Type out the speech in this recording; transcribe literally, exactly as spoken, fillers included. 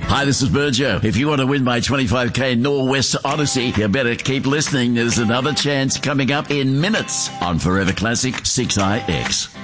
Hi, this is Burjo. If you want to win my twenty-five K Norwest Odyssey, you better keep listening. There's another chance coming up in minutes on Forever Classic six I X.